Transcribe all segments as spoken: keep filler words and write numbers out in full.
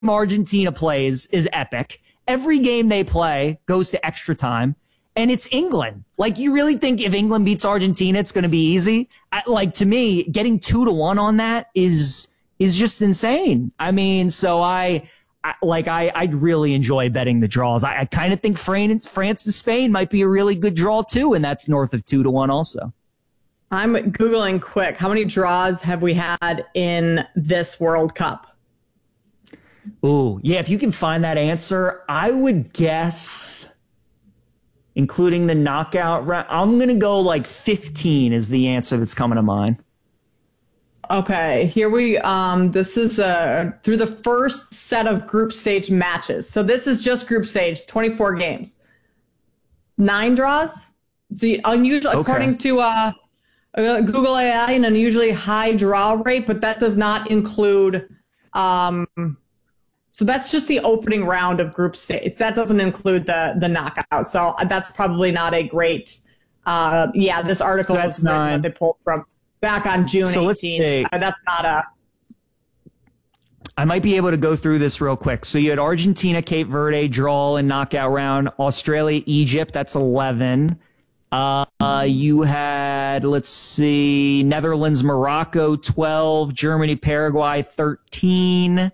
Argentina plays is epic. Every game they play goes to extra time. And it's England. Like, you really think if England beats Argentina, it's going to be easy? I, like, to me, getting two to one on that is is just insane. I mean, so I, I like I I really enjoy betting the draws. I, I kind of think France France to Spain might be a really good draw too, and that's north of two to one also. I'm Googling quick. How many draws have we had in this World Cup? Ooh, yeah. If you can find that answer, I would guess, including the knockout round, I'm going to go like fifteen is the answer that's coming to mind. Okay, here we, um, this is uh, through the first set of group stage matches. So this is just group stage, twenty-four games. Nine draws? The unusual, okay. According to uh, Google A I, an unusually high draw rate, but that does not include, um, so that's just the opening round of group stage. That doesn't include the the knockout. So that's probably not a great, uh, yeah, this article that's was nine. That they pulled from back on June so eighteenth. Uh, that's not a... I might be able to go through this real quick. So you had Argentina, Cape Verde, draw and knockout round. Australia, Egypt, that's eleven. Uh, uh, you had, let's see, Netherlands, Morocco, twelve. Germany, Paraguay, thirteen.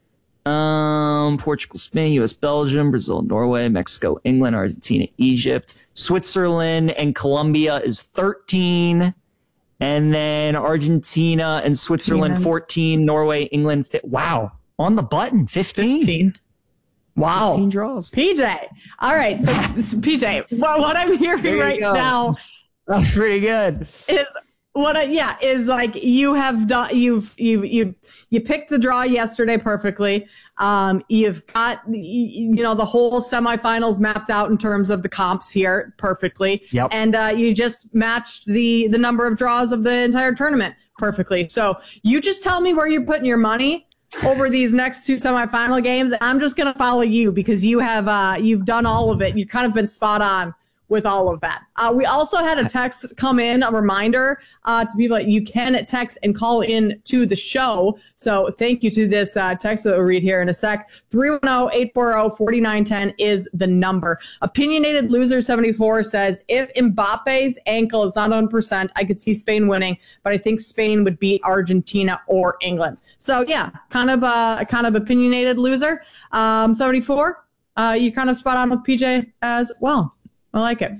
Um, Portugal, Spain, U S, Belgium, Brazil, Norway, Mexico, England, Argentina, Egypt. Switzerland and Colombia is thirteen. And then Argentina and Switzerland, yeah. fourteen. Norway, England, fi- wow. On the button, fifteen. fifteen. Wow. fifteen draws. P J. All right. So, P J, well, what I'm hearing right go. now. That's pretty good. Is what, I, yeah, is like you have done, you've, you've, you, you picked the draw yesterday perfectly. Um, you've got, you know, the whole semifinals mapped out in terms of the comps here perfectly. Yep. And, uh, you just matched the, the number of draws of the entire tournament perfectly. So you just tell me where you're putting your money over these next two semifinal games. And I'm just going to follow you because you have, uh, you've done all of it. You've kind of been spot on with all of that. Uh, we also had a text come in, a reminder uh, to people that you can text and call in to the show. So thank you to this uh, text that we'll read here in a sec. three one zero, eight four zero, four nine one zero is the number. Opinionated Loser seventy-four says, if Mbappe's ankle is not one hundred percent, I could see Spain winning, but I think Spain would beat Argentina or England. So yeah, kind of a kind of opinionated loser. Um, seventy-four, uh, you kind of spot on with P J as well. I like it.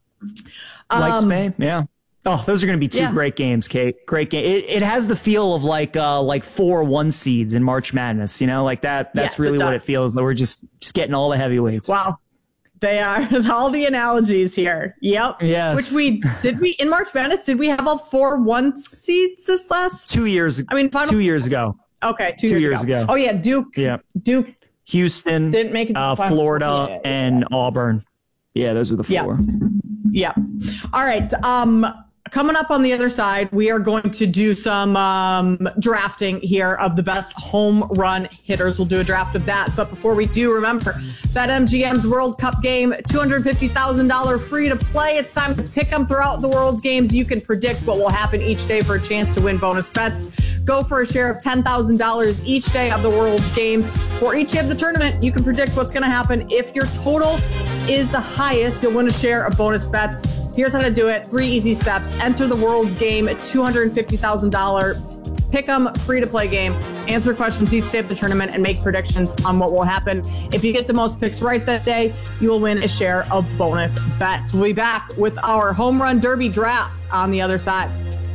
Like um, Spain, yeah. Oh, those are going to be two yeah. great games, Kate. Great game. It, it has the feel of like uh, like four one seeds in March Madness. You know, like that. That's yes, really it what it feels. That we're just just getting all the heavyweights. Wow, they are all the analogies here. Yep. Yes. Which we did we in March Madness? Did we have all four one seeds this last two years? I mean, final, two years ago. Okay, two, two years, years ago. ago. Oh yeah, Duke. Yeah. Duke. Houston. Didn't make it. Uh, Florida yeah, yeah, and yeah. Auburn. Yeah, those are the four. Yeah. yeah. All right. Um, coming up on the other side, we are going to do some um, drafting here of the best home run hitters. We'll do a draft of that. But before we do, remember, BetMGM's World Cup game, two hundred fifty thousand dollars free to play. It's time to pick them throughout the world's games. You can predict what will happen each day for a chance to win bonus bets. Go for a share of ten thousand dollars each day of the world's games. For each day of the tournament, you can predict what's going to happen. If your total is the highest, you'll win a share of bonus bets. Here's how to do it. Three easy steps. Enter the world's game, two hundred fifty thousand dollars pick 'em free-to-play game. Answer questions each day of the tournament and make predictions on what will happen. If you get the most picks right that day, you will win a share of bonus bets. We'll be back with our Home Run Derby draft on the other side.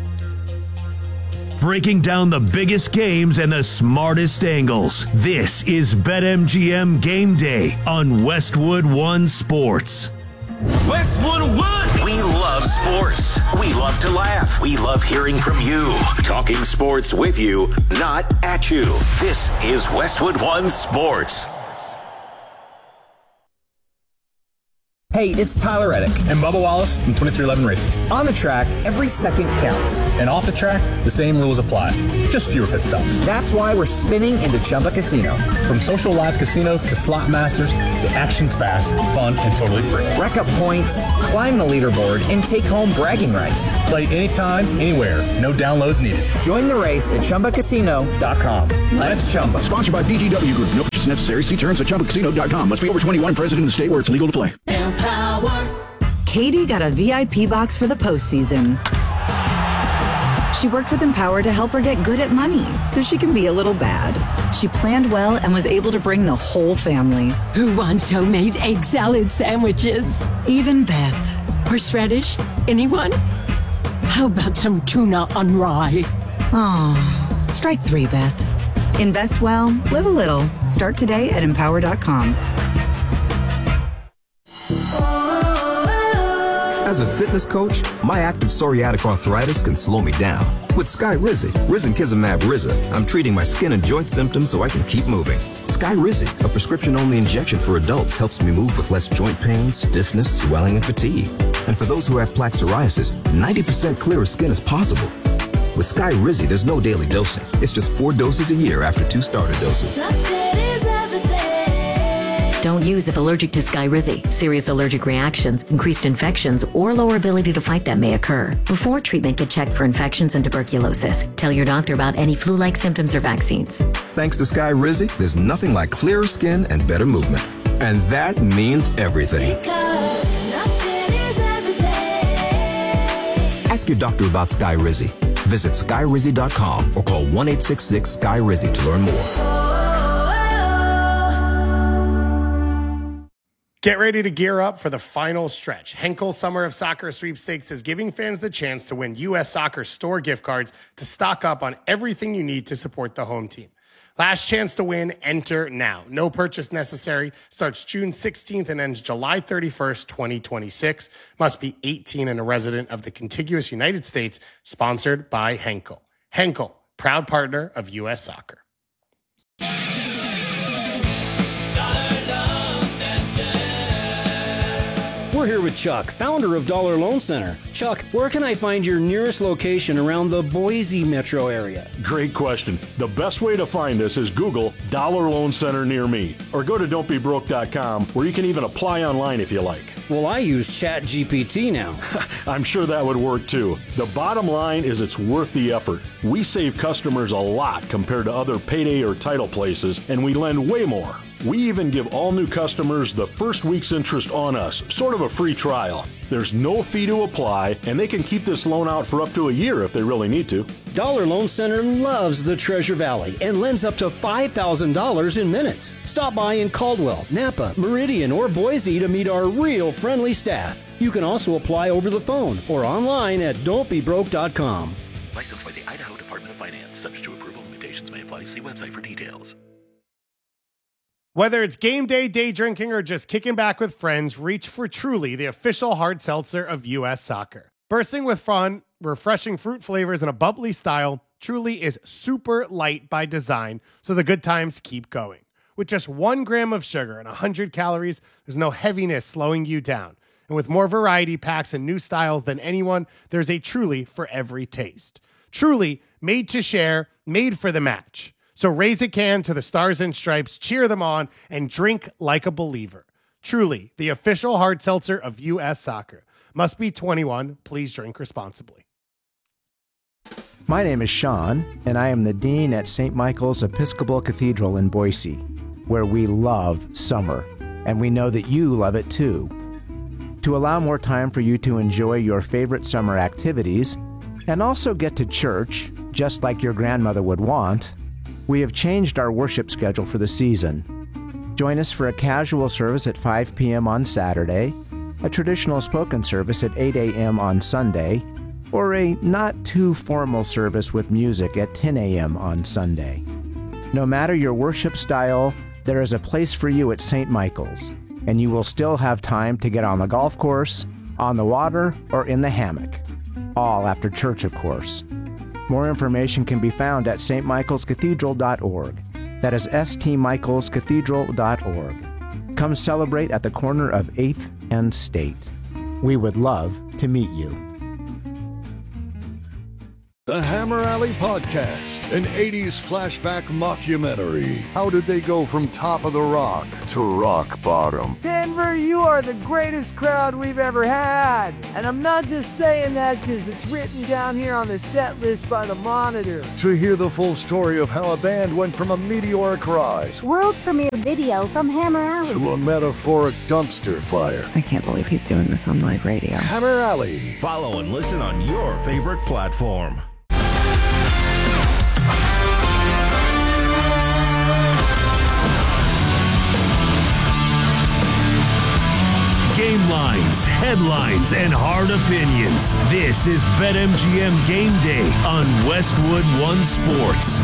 Breaking down the biggest games and the smartest angles. This is BetMGM Game Day on Westwood One Sports. Westwood One! We love sports. We love to laugh. We love hearing from you. Talking sports with you, not at you. This is Westwood One Sports. Hey, it's Tyler Reddick. And Bubba Wallace from twenty-three eleven Racing. On the track, every second counts. And off the track, the same rules apply. Just fewer pit stops. That's why we're spinning into Chumba Casino. From social live casino to slot masters, the action's fast, fun, and totally free. Rack up points, climb the leaderboard, and take home bragging rights. Play anytime, anywhere. No downloads needed. Join the race at Chumba Casino dot com. Let's Chumba. Sponsored by B G W Group. No purchase necessary. See terms at Chumba Casino dot com. Must be over twenty-one. Present in the state where it's legal to play. Katie got a V I P box for the postseason. She worked with Empower to help her get good at money so she can be a little bad. She planned well and was able to bring the whole family. Who wants homemade egg salad sandwiches? Even Beth. Horseradish? Anyone? How about some tuna on rye? Oh, strike three, Beth. Invest well, live a little. Start today at empower dot com. As a fitness coach, my active psoriatic arthritis can slow me down. With Skyrizi, Risankizumab Riza, I'm treating my skin and joint symptoms so I can keep moving. Skyrizi, a prescription-only injection for adults, helps me move with less joint pain, stiffness, swelling, and fatigue. And for those who have plaque psoriasis, ninety percent clearer skin is possible. With Skyrizi, there's no daily dosing. It's just four doses a year after two starter doses. Don't use if allergic to Skyrizi. Serious allergic reactions, increased infections, or lower ability to fight them may occur. Before treatment, get checked for infections and tuberculosis. Tell your doctor about any flu-like symptoms or vaccines. Thanks to Skyrizi, there's nothing like clearer skin and better movement. And that means everything. Ask your doctor about Skyrizi. Visit Skyrizi dot com or call one eight six six Skyrizi to learn more. Get ready to gear up for the final stretch. Henkel Summer of Soccer Sweepstakes is giving fans the chance to win U S Soccer store gift cards to stock up on everything you need to support the home team. Last chance to win, enter now. No purchase necessary. Starts June sixteenth and ends July thirty-first, twenty twenty-six. Must be eighteen and a resident of the contiguous United States. Sponsored by Henkel. Henkel, proud partner of U S Soccer. We're here with Chuck, founder of Dollar Loan Center. Chuck, where can I find your nearest location around the Boise metro area? Great question. The best way to find us is Google Dollar Loan Center near me, or go to don't be broke dot com, where you can even apply online if you like. Well, I use Chat G P T now. I'm sure that would work too. The bottom line is it's worth the effort. We save customers a lot compared to other payday or title places, and we lend way more. We even give all new customers the first week's interest on us, sort of a free trial. There's no fee to apply, and they can keep this loan out for up to a year if they really need to. Dollar Loan Center loves the Treasure Valley and lends up to five thousand dollars in minutes. Stop by in Caldwell, Napa, Meridian, or Boise to meet our real friendly staff. You can also apply over the phone or online at don't be broke dot com. Licensed by the Idaho Department of Finance. Subject to approval, limitations may apply. See website for details. Whether it's game day, day drinking, or just kicking back with friends, reach for Truly, the official hard seltzer of U S Soccer. Bursting with fun, refreshing fruit flavors, and a bubbly style, Truly is super light by design, so the good times keep going. With just one gram of sugar and one hundred calories, there's no heaviness slowing you down. And with more variety packs and new styles than anyone, there's a Truly for every taste. Truly, made to share, made for the match. So raise a can to the Stars and Stripes, cheer them on, and drink like a believer. Truly, the official hard seltzer of U S Soccer. Must be twenty-one. Please drink responsibly. My name is Sean, and I am the Dean at Saint Michael's Episcopal Cathedral in Boise, where we love summer, and we know that you love it too. To allow more time for you to enjoy your favorite summer activities, and also get to church, just like your grandmother would want, we have changed our worship schedule for the season. Join us for a casual service at five p.m. on Saturday, a traditional spoken service at eight a.m. on Sunday, or a not-too-formal service with music at ten a.m. on Sunday. No matter your worship style, there is a place for you at Saint Michael's, and you will still have time to get on the golf course, on the water, or in the hammock. All after church, of course. More information can be found at s t michaels cathedral dot org. That is s t michaels cathedral dot org. Come celebrate at the corner of eighth and state. We would love to meet you. The Hammer Alley Podcast, an eighties flashback mockumentary. How did they go from top of the rock to rock bottom? Denver, you are the greatest crowd we've ever had. And I'm not just saying that because it's written down here on the set list by the Monitor. To hear the full story of how a band went from a meteoric rise world premiere video from Hammer Alley to a metaphoric dumpster fire. I can't believe he's doing this on live radio. Hammer Alley. Follow and listen on your favorite platform. Game lines, headlines, and hard opinions. This is BetMGM Game Day on Westwood One Sports.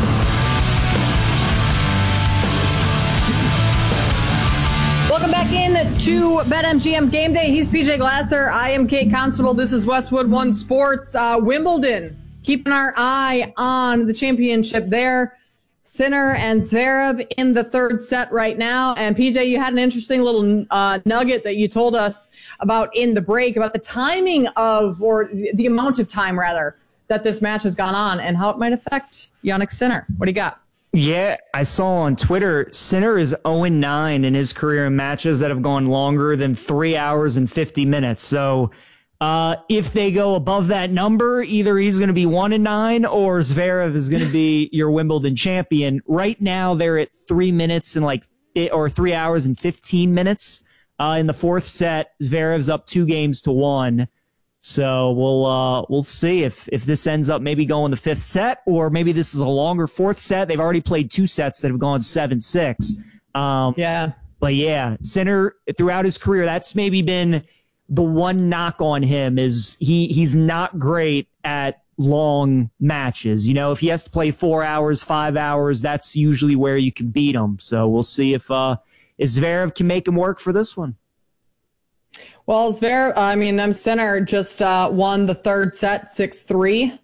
Welcome back in to BetMGM Game Day. He's P J Glasser. I am Kate Constable. This is Westwood One Sports. Uh, Wimbledon, keeping our eye on the championship there. Sinner and Zverev in the third set right now. And P J, you had an interesting little uh, nugget that you told us about in the break about the timing of, or the amount of time rather, that this match has gone on and how it might affect Jannik Sinner. What do you got? Yeah, I saw on Twitter, Sinner is oh and nine in his career in matches that have gone longer than three hours and fifty minutes. So Uh, if they go above that number, either he's going to be one and nine or Zverev is going to be your Wimbledon champion. Right now, they're at three minutes and like, or three hours and fifteen minutes. Uh, in the fourth set, Zverev's up two games to one. So we'll, uh, we'll see if, if this ends up maybe going the fifth set, or maybe this is a longer fourth set. They've already played two sets that have gone seven, six. Um, yeah. But yeah, Sinner throughout his career, that's maybe been the one knock on him is he he's not great at long matches. You know, if he has to play four hours, five hours, that's usually where you can beat him. So we'll see if uh, if Zverev can make him work for this one. Well, Zverev, I mean, um, Sinner just uh, won the third set, six three.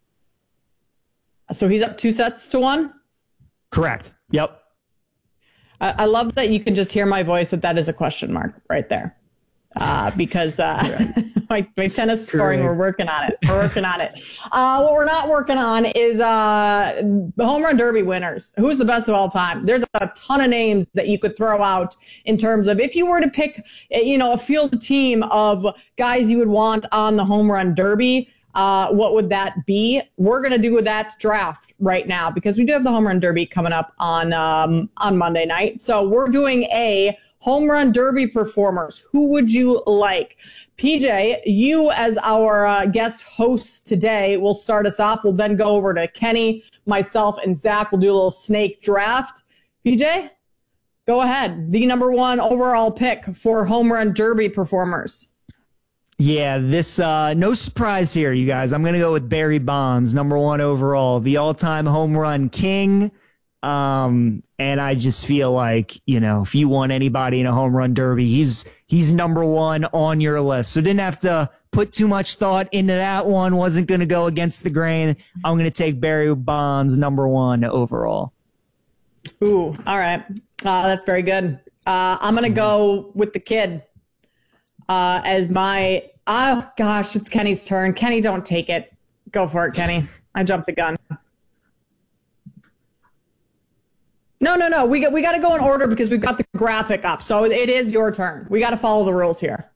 So he's up two sets to one? Correct. Yep. I, I love that you can just hear my voice, that that is a question mark right there. Uh, because uh, my, my tennis scoring, Correct. we're working on it. We're working on it. Uh, what we're not working on is uh, the home run derby winners. Who's the best of all time? There's a ton of names that you could throw out in terms of if you were to pick, you know, a field team of guys you would want on the home run derby. Uh, what would that be? We're going to do that draft right now because we do have the home run derby coming up on um, on Monday night. So we're doing a home run derby performers. Who would you like? P J, you as our uh, guest host today will start us off. We'll then go over to Kenny, myself, and Zach. We'll do a little snake draft. P J, go ahead. The number one overall pick for home run derby performers. Yeah, this, uh, no surprise here, you guys. I'm going to go with Barry Bonds, number one overall, the all-time home run king. Um, and I just feel like, you know, if you want anybody in a home run derby, he's, he's number one on your list. So didn't have to put too much thought into that one. Wasn't going to go against the grain. I'm going to take Barry Bonds, number one overall. Ooh, all right. Uh, that's very good. Uh, I'm going to go with the kid, uh, as my, oh gosh, it's Kenny's turn. Kenny, don't take it. Go for it, Kenny. I jumped the gun. No, no, no. We got we got to go in order because we've got the graphic up. So it is your turn. We got to follow the rules here.